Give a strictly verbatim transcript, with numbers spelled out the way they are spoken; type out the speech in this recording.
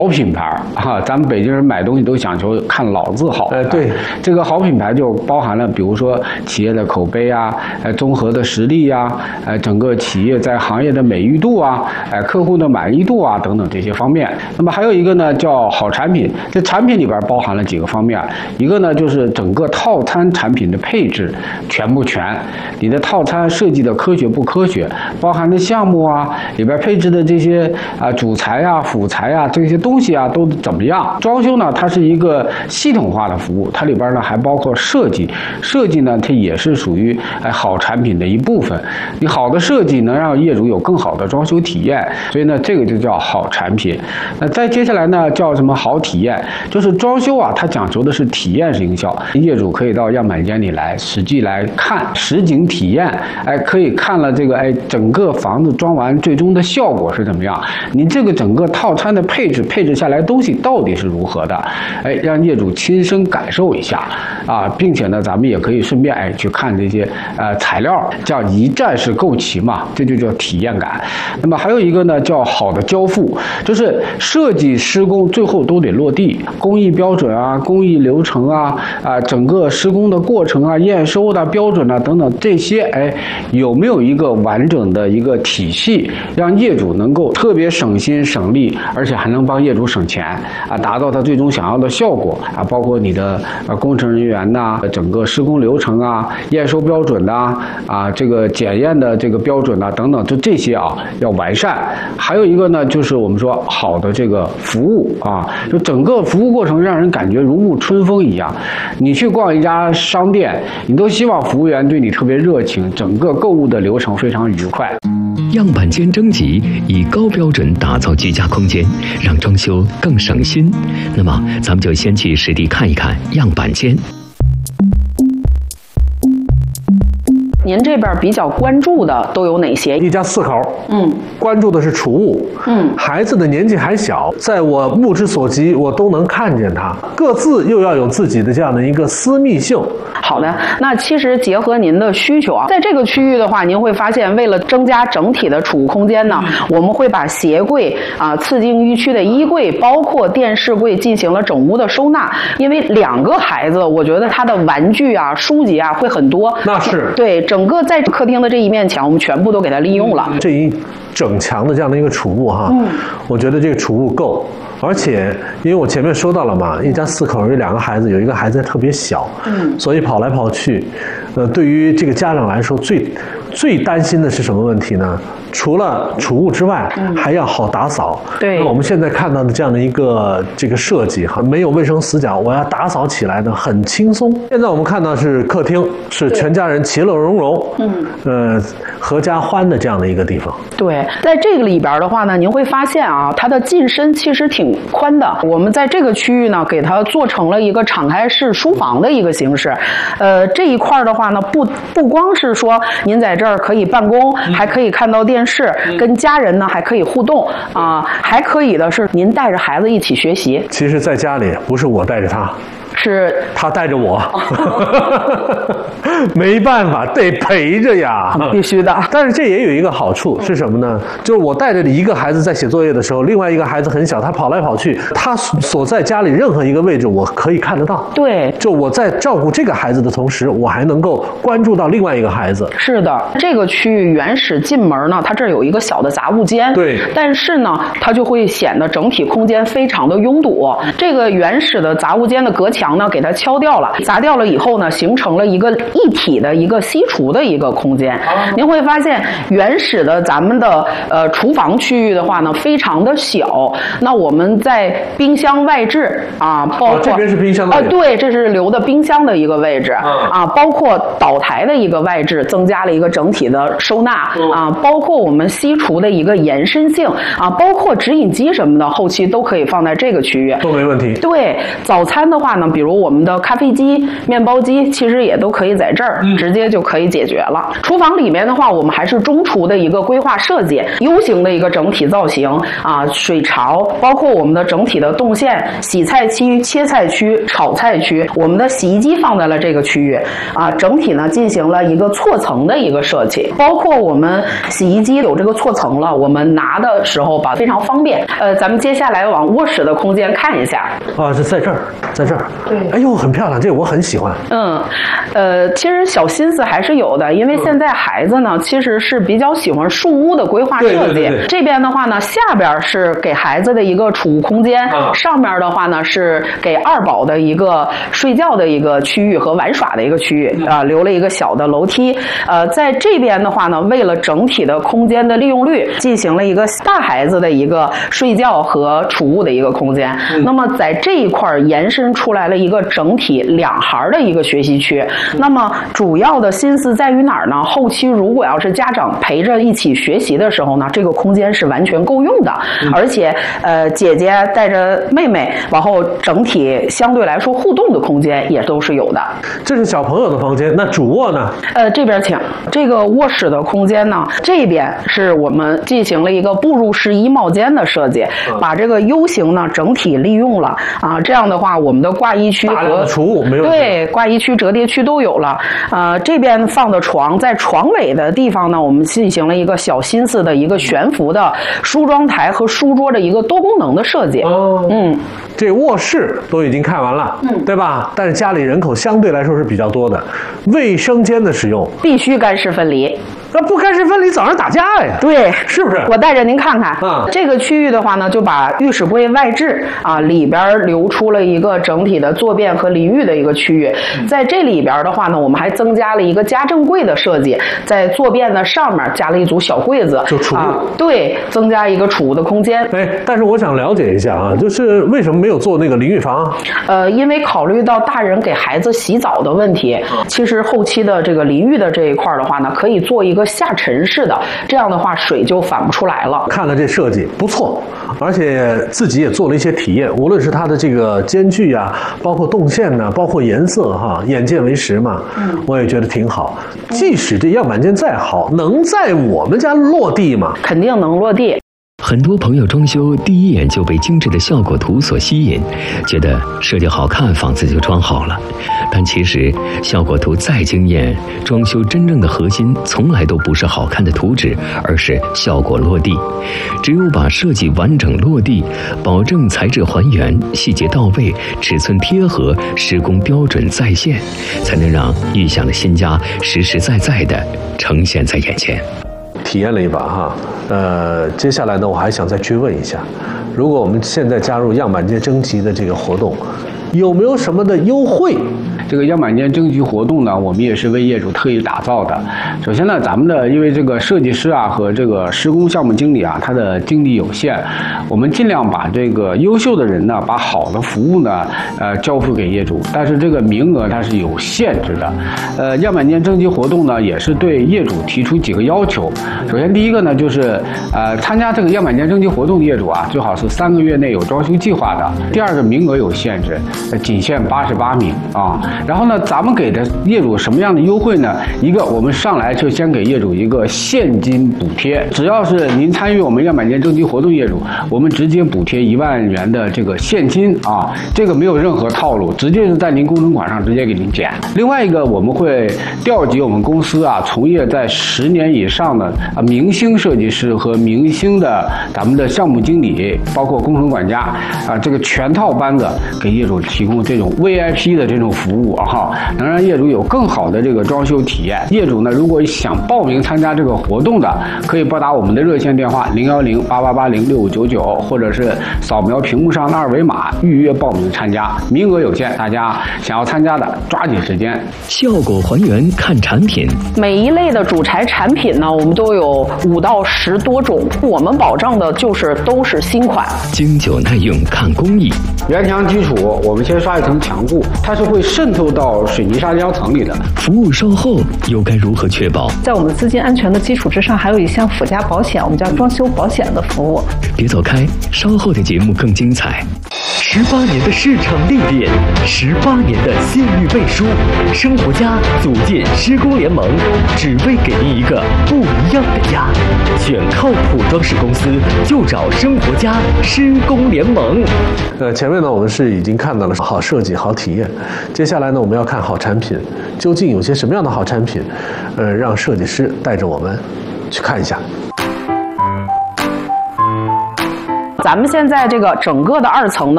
好品牌哈、啊，咱们北京人买东西都讲求看老字号。 呃，对， 这个好品牌就包含了，比如说企业的口碑啊，呃，综合的实力啊，呃，整个企业在行业的美誉度啊，呃，客户的满意度啊等等这些方面。那么还有一个呢，叫好产品。这产品里边包含了几个方面，一个呢就是整个套餐产品的配置全不全，你的套餐设计的科学不科学，包含的项目啊，里边配置的这些啊主材啊、辅材啊这些东西。东西啊都怎么样？装修呢，它是一个系统化的服务，它里边呢还包括设计，设计呢它也是属于哎好产品的一部分。你好的设计能让业主有更好的装修体验，所以呢这个就叫好产品。那再接下来呢叫什么好体验？就是装修啊，它讲求的是体验式营销，业主可以到样板间里来实际来看实景体验，哎可以看了这个哎整个房子装完最终的效果是怎么样，你这个整个套餐的配置配。配置下来东西到底是如何的？哎，让业主亲身感受一下啊，并且呢，咱们也可以顺便哎去看这些呃材料，叫一站式购齐嘛，这就叫体验感。那么还有一个呢，叫好的交付，就是设计施工最后都得落地，工艺标准啊、工艺流程啊、啊整个施工的过程啊、验收的标准啊等等这些，哎，有没有一个完整的一个体系，让业主能够特别省心省力，而且还能帮业主省钱啊，达到他最终想要的效果啊，包括你的呃工程人员呐、整个施工流程啊、验收标准呐、啊、这个检验的这个标准呐、等等，就这些啊要完善。还有一个呢，就是我们说好的这个服务啊，就整个服务过程让人感觉如沐春风一样。你去逛一家商店，你都希望服务员对你特别热情，整个购物的流程非常愉快。 样板间征集以高标准打造居家空间，让装修更省心。那么，咱们就先去实地看一看样板间。 您这边比较关注的都有哪些？ 一家四口， 嗯， 关注的是储物， 嗯， 孩子的年纪还小，在我目之所及，我都能看见他，各自又要有自己的这样的一个私密性。 好的，那其实结合您的需求啊，在这个区域的话，您会发现，为了增加整体的储物空间呢，嗯、我们会把鞋柜啊、次经预区的衣柜，包括电视柜进行了整屋的收纳。因为两个孩子，我觉得他的玩具啊、书籍啊会很多。 那是对。整个在客厅的这一面墙，我们全部都给它利用了。 这一整墙的这样的一个储物哈，嗯，我觉得这个储物够。而且，因为我前面说到了嘛，一家四口有两个孩子，有一个孩子特别小，嗯，所以跑来跑去，呃，对于这个家长来说，最最担心的是什么问题呢？除了储物之外，嗯、还要好打扫。 对， 那我们现在看到的这样的一个这个设计哈，没有卫生死角，我要打扫起来呢很轻松。现在我们看到是客厅，是全家人其乐融融，嗯，呃，合家欢的这样的一个地方。 对，在这个里边的话呢，您会发现啊，它的进深其实挺宽的。我们在这个区域呢，给它做成了一个敞开式书房的一个形式。呃，这一块的话呢，不不光是说您在这儿可以办公，嗯、还可以看到电视，嗯、跟家人呢还可以互动啊、呃，还可以的是您带着孩子一起学习。 其实，在家里不是我带着他。 是他带着我，没办法，得陪着呀， 必须的。 但是这也有一个好处是什么呢？就是我带着一个孩子在写作业的时候，另外一个孩子很小，他跑来跑去，他所在家里任何一个位置，我可以看得到。 对， 就我在照顾这个孩子的同时，我还能够关注到另外一个孩子。 是的，这个区域原始进门呢，它这儿有一个小的杂物间， 对， 但是呢，它就会显得整体空间非常的拥堵。这个原始的杂物间的隔墙呢，给它敲掉了，砸掉了以后呢，形成了一个一体的一个西厨的一个空间。啊、您会发现，原始的咱们的呃厨房区域的话呢，非常的小。那我们在冰箱外置啊，包括、 哦、这边是冰箱的位置， 呃，对，这是留的冰箱的一个位置、嗯、啊，包括岛台的一个外置，增加了一个整体的收纳、嗯、啊，包括我们西厨的一个延伸性啊，包括直饮机什么的，后期都可以放在这个区域， 都没问题。 对，早餐的话呢，比比如我们的咖啡机、面包机，其实也都可以在这儿直接就可以解决了。厨房里面的话，我们还是中厨的一个规划设计，U 型的一个整体造型啊，水槽，包括我们的整体的动线，洗菜区、切菜区、炒菜区，我们的洗衣机放在了这个区域啊，整体呢进行了一个错层的一个设计，包括我们洗衣机有这个错层了，我们拿的时候吧非常方便。呃，咱们接下来往卧室的空间看一下。 啊，是在这儿，在这儿。 对， 哎呦，很漂亮，这个我很喜欢。 嗯，呃，其实小心思还是有的，因为现在孩子呢其实是比较喜欢树屋的规划设计。 对对对对， 这边的话呢，下边是给孩子的一个储物空间，啊、上面的话呢是给二宝的一个睡觉的一个区域和玩耍的一个区域啊、呃，留了一个小的楼梯。呃，在这边的话呢，为了整体的空间的利用率，进行了一个大孩子的一个睡觉和储物的一个空间。嗯、那么在这一块延伸出来了一个整体两孩的一个学习区。嗯、那么主要的心思在于哪儿呢？后期如果要是家长陪着一起学习的时候呢，这个空间是完全够用的，嗯、而且呃，姐姐带着妹妹，然后整体相对来说互动的空间也都是有的。 这是小朋友的房间，那主卧呢？ 呃，这边请。这个卧室的空间呢，这边是我们进行了一个步入式衣帽间的设计，嗯、把这个 U 型呢整体利用了啊。这样的话，我们的挂衣区和储物没有对挂衣区、折叠区都有了。呃，这边放的床，在床尾的地方呢，我们进行了一个小心思的一个悬浮的梳妆台和书桌的一个多功能的设计。 哦， 嗯， 这卧室都已经看完了，嗯，对吧？但是家里人口相对来说是比较多的，卫生间的使用必须干湿分离。 那不干湿分离，早上打架呀？ 对， 是不是？ 我带着您看看啊， 这个区域的话呢，就把浴室柜外置啊，里边留出了一个整体的坐便和淋浴的一个区域。嗯、在这里边的话呢，我们还增加了一个家政柜的设计，在坐便的上面加了一组小柜子， 就储物、啊。 对，增加一个储物的空间。 哎，但是我想了解一下啊，就是为什么没有做那个淋浴房啊？ 呃，因为考虑到大人给孩子洗澡的问题，嗯、其实后期的这个淋浴的这一块的话呢，可以做一个下沉式的，这样的话水就反不出来了。 看了这设计不错，而且自己也做了一些体验，无论是它的这个间距啊，包括动线呢、啊，包括颜色哈，眼见为实嘛，嗯，我也觉得挺好。即使这样板间再好，能在我们家落地吗？ 肯定能落地。 很多朋友装修第一眼就被精致的效果图所吸引，觉得设计好看，房子就装好了。但其实效果图再惊艳，装修真正的核心从来都不是好看的图纸，而是效果落地。只有把设计完整落地，保证材质还原、细节到位、尺寸贴合、施工标准在线，才能让预想的新家实实在在地呈现在眼前。 体验了一把哈，呃，接下来呢，我还想再去问一下，如果我们现在加入样板间征集的这个活动，有没有什么的优惠？ 这个样板间征集活动呢，我们也是为业主特意打造的。首先呢，咱们的因为这个设计师啊和这个施工项目经理啊，他的精力有限，我们尽量把这个优秀的人呢，把好的服务呢，呃，交付给业主。但是这个名额它是有限制的。呃，样板间征集活动呢，也是对业主提出几个要求。首先第一个呢，就是呃，参加这个样板间征集活动的业主啊，最好是三个月内有装修计划的。第二个，名额有限制，仅限八十八名啊。然后呢，咱们给的业主什么样的优惠呢？一个，我们上来就先给业主一个现金补贴，只要是您参与我们样板间征集活动业主，我们直接补贴一万元的这个现金啊，这个没有任何套路，直接是在您工程款上直接给您减。另外一个，我们会调集我们公司啊从业在十年以上的啊明星设计师和明星的咱们的项目经理，包括工程管家啊，这个全套班子给业主提供这种 V I P 的这种服务。哈，能让业主有更好的这个装修体验。业主呢，如果想报名参加这个活动的，可以拨打我们的热线电话零幺零八八八零六五九九，或者是扫描屏幕上的二维码预约报名参加。名额有限，大家想要参加的抓紧时间。 效果还原看产品， 每一类的主材产品呢，我们都有五到十多种，我们保证的就是都是新款。 经久耐用看工艺， 原墙基础我们先刷一层墙固，它是会渗透到水泥砂浆层里的。 服务售后又该如何确保？ 在我们资金安全的基础之上，还有一项附加保险，我们叫装修保险的服务。 别走开，稍后的节目更精彩。 十八年的市场历练，十八年的信誉背书，生活家组建施工联盟，只为给您一个不一样的家。选靠谱装饰公司就找生活家施工联盟。 呃，前面呢我们是已经看到了好设计、好体验，接下来呢我们要看好产品，究竟有些什么样的好产品？呃，让设计师带着我们去看一下。 咱们现在这个整个的二层呢，